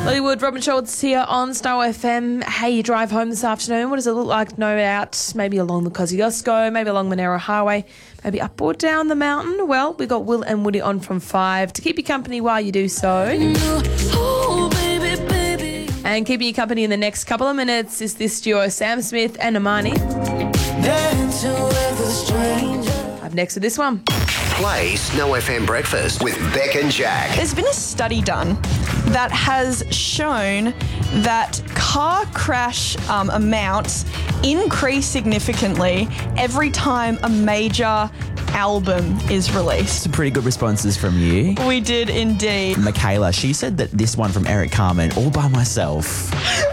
Lilywood, Robin Schultz here on Snow FM. Hey, you drive home this afternoon. What does it look like? No doubt, maybe along the Kosciuszko, maybe along Monaro Highway, maybe up or down the mountain. Well, we got Will and Woody on from 5 to keep you company while you do so. And keeping you company in the next couple of minutes is this duo, Sam Smith and Imani. Up next with this one. Play Snow FM Breakfast with Beck and Jack. There's been a study done that has shown that car crash amounts increase significantly every time a major album is released. Some pretty good responses from you. We did indeed. Michaela, she said that this one from Eric Carmen, All By Myself.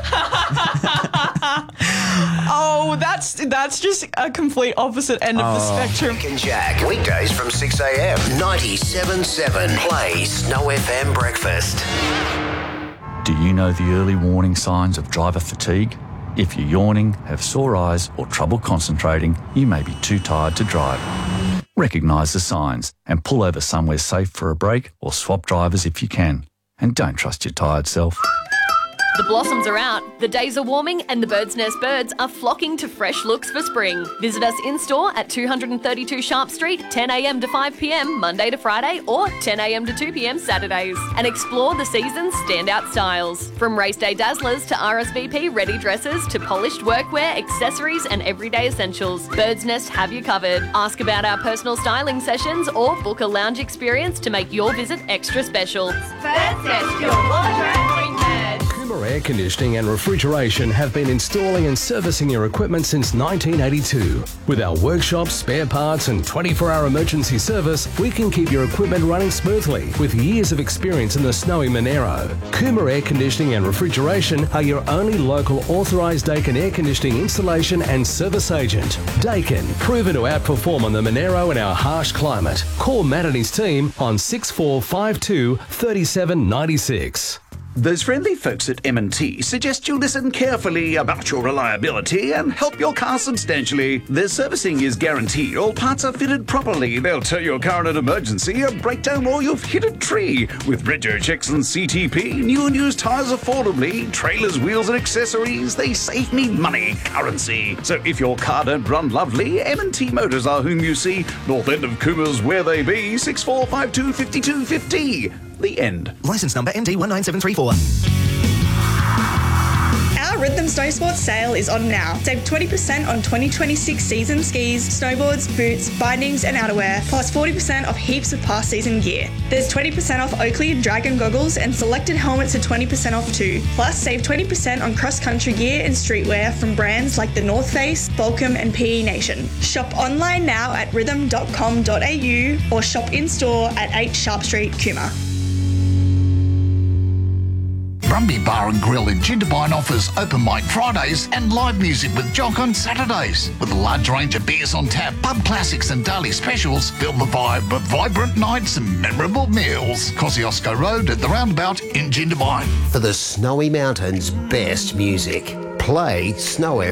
Oh, that's just a complete opposite end of the spectrum. Beck and Jack, weekdays from 6 a.m. 97.7. Play Snow FM Breakfast. Do you know the early warning signs of driver fatigue? If you're yawning, have sore eyes or trouble concentrating, you may be too tired to drive. Recognise the signs and pull over somewhere safe for a break or swap drivers if you can. And don't trust your tired self. The blossoms are out, the days are warming, and the Bird's Nest birds are flocking to fresh looks for spring. Visit us in-store at 232 Sharp Street, 10 a.m. to 5 p.m, Monday to Friday, or 10 a.m. to 2 p.m, Saturdays. And explore the season's standout styles. From race day dazzlers to RSVP ready dresses to polished workwear, accessories, and everyday essentials, Bird's Nest have you covered. Ask about our personal styling sessions or book a lounge experience to make your visit extra special. Bird's Nest, your wardrobe queen bird. Coomer Air Conditioning and Refrigeration have been installing and servicing your equipment since 1982. With our workshop, spare parts and 24-hour emergency service, we can keep your equipment running smoothly with years of experience in the snowy Monaro. Coomer Air Conditioning and Refrigeration are your only local authorised Daikin air conditioning installation and service agent. Daikin, proven to outperform on the Monaro in our harsh climate. Call Matt and his team on 6452 3796. Those friendly folks at M&T suggest you listen carefully about your reliability and help your car substantially. Their servicing is guaranteed. All parts are fitted properly. They'll tow your car in an emergency, a breakdown, or you've hit a tree. With rego checks and CTP, new and used tyres affordably, trailers, wheels and accessories, they save me money, currency. So if your car don't run lovely, M&T Motors are whom you see. North end of Coomers, where they be, 6452 5250. The end. Licence number MD19734. Our Rhythm Snow Sports sale is on now. Save 20% on 2026 season skis, snowboards, boots, bindings and outerwear, plus 40% off heaps of past season gear. There's 20% off Oakley and Dragon goggles and selected helmets are 20% off too. Plus save 20% on cross-country gear and streetwear from brands like the North Face, Volcom and PE Nation. Shop online now at rhythm.com.au or shop in-store at 8 Sharp Street, Cooma. Brumby Bar and Grill in Jindabyne offers open mic Fridays and live music with Jock on Saturdays. With a large range of beers on tap, pub classics and daily specials, feel the vibe of vibrant nights and memorable meals. Kosciuszko Road at the roundabout in Jindabyne. For the Snowy Mountains' best music, play Snow FM.